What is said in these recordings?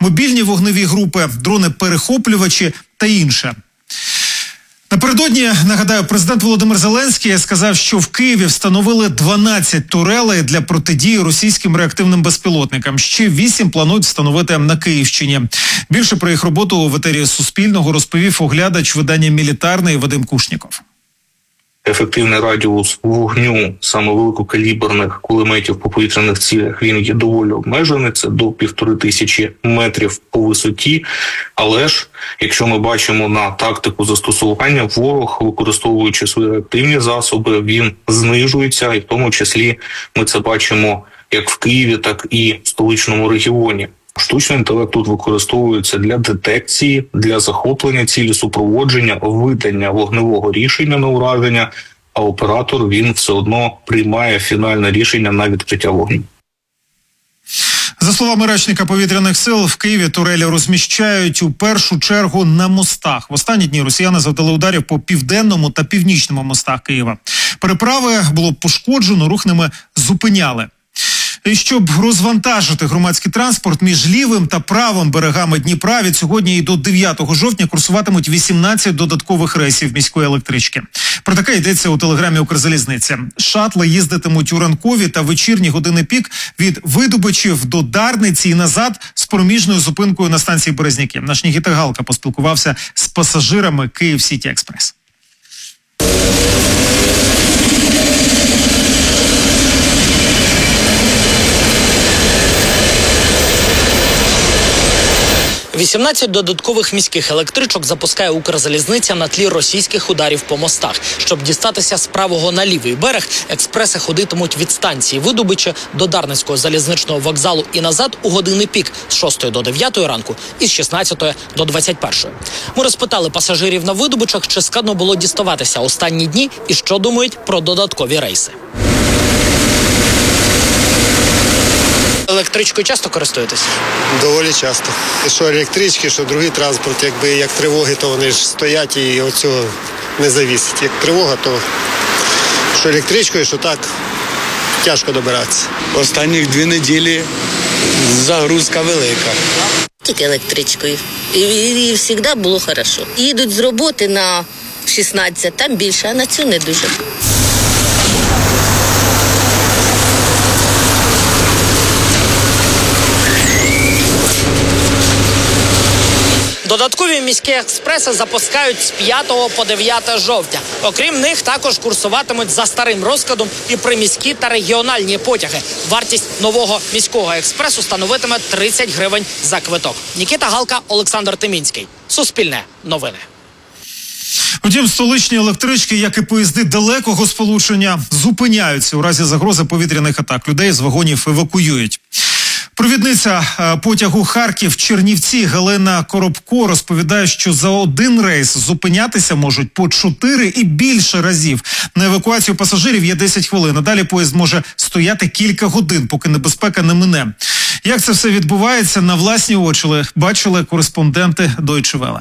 мобільні вогневі групи, дрони-перехоплювачі та інше. Напередодні, нагадаю, президент Володимир Зеленський сказав, що в Києві встановили 12 турелей для протидії російським реактивним безпілотникам. Ще 8 планують встановити на Київщині. Більше про їх роботу в етері Суспільного розповів оглядач видання «Мілітарний» Вадим Кушніков. Ефективний радіус вогню саме великокаліберних кулеметів по повітряних цілях, він є доволі обмежений, це до 1500 метрів по висоті. Але ж, якщо ми бачимо на тактику застосування, ворог, використовуючи свої реактивні засоби, він знижується, і в тому числі ми це бачимо як в Києві, так і в столичному регіоні. Штучний інтелект тут використовується для детекції, для захоплення цілі, супроводження, видання вогневого рішення на ураження, а оператор, він все одно приймає фінальне рішення на відкриття вогню. За словами речника повітряних сил, в Києві турелі розміщають у першу чергу на мостах. В останні дні росіяни завдали ударів по південному та північному мостах Києва. Переправи було пошкоджено, рух ними зупиняли. І щоб розвантажити громадський транспорт між лівим та правим берегами Дніпра, від сьогодні і до 9 жовтня курсуватимуть 18 додаткових рейсів міської електрички. Про таке йдеться у телеграмі Укрзалізниці. Шатли їздитимуть у ранкові та вечірні години пік від Видобичів до Дарниці і назад з проміжною зупинкою на станції Березняки. Наш Нікіта Галка поспілкувався з пасажирами Київ Сіті Експрес. 18 додаткових міських електричок запускає Укрзалізниця на тлі російських ударів по мостах. Щоб дістатися з правого на лівий берег, експреси ходитимуть від станції Видобича до Дарницького залізничного вокзалу і назад у години пік з 6 до 9 ранку і з 16 до 21. Ми розпитали пасажирів на Видобичах, чи складно було діставатися останні дні і що думають про додаткові рейси. Електричкою часто користуєтесь? Доволі часто. Що електрички, що другий транспорт, якби як тривоги, то вони ж стоять і від цього не завісить. Як тривога, то що електричкою, що так, тяжко добиратися. Останніх 2 неділі загрузка велика. Тільки електричкою. І завжди було хорошо. Їдуть з роботи на 16, там більше, а на цю не дуже. Додаткові міські експреси запускають з 5 по 9 жовтня. Окрім них, також курсуватимуть за старим розкладом і приміські та регіональні потяги. Вартість нового міського експресу становитиме 30 гривень за квиток. Нікіта Галка, Олександр Тимінський. Суспільне новини. Втім, столичні електрички, як і поїзди далекого сполучення, зупиняються у разі загрози повітряних атак. Людей з вагонів евакуюють. Провідниця потягу Харків-Чернівці Галина Коробко розповідає, що за один рейс зупинятися можуть по 4 і більше разів. На евакуацію пасажирів є 10 хвилин, а далі поїзд може стояти кілька годин, поки небезпека не мине. Як це все відбувається, на власні очі бачили кореспонденти Deutsche Welle.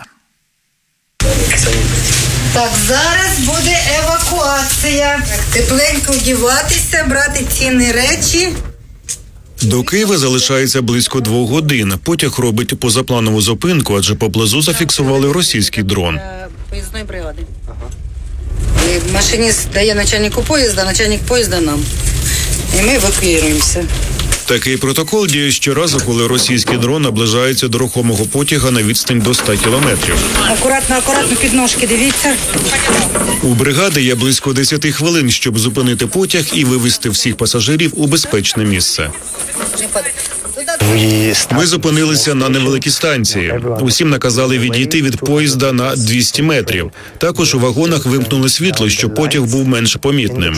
Так, зараз буде евакуація. Тепленько вдіватися, брати цінні речі. До Києва залишається близько 2 годин. Потяг робить позапланову зупинку, адже поблизу зафіксували російський дрон. Поїзної бригади. Машиніст дає начальнику поїзда, начальник поїзда нам. І ми евакуюємося. Такий протокол діє щоразу, коли російський дрон наближається до рухомого потяга на відстань до 100 кілометрів. Акуратно, під ножки, дивіться. У бригади є близько 10 хвилин, щоб зупинити потяг і вивезти всіх пасажирів у безпечне місце. Ми зупинилися на невеликій станції. Усім наказали відійти від поїзда на 200 метрів. Також у вагонах вимкнули світло, щоб потяг був менш помітним.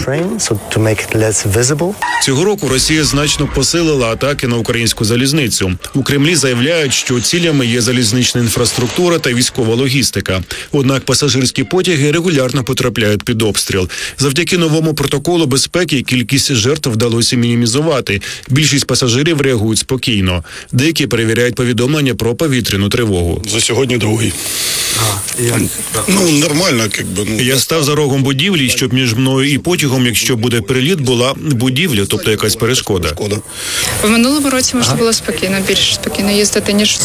Цього року Росія значно посилила атаки на українську залізницю. У Кремлі заявляють, що цілями є залізнична інфраструктура та військова логістика. Однак пасажирські потяги регулярно потрапляють під обстріл. Завдяки новому протоколу безпеки кількість жертв вдалося мінімізувати. Більшість пасажирів реагують спокійно. Деякі перевіряють повідомлення про повітряну тривогу. За сьогодні 2-й. Нормально, Я став за рогом будівлі, щоб між мною і потягом, якщо буде переліт, була будівля, тобто якась перешкода. В минулому році можна було більш спокійно їздити, ніж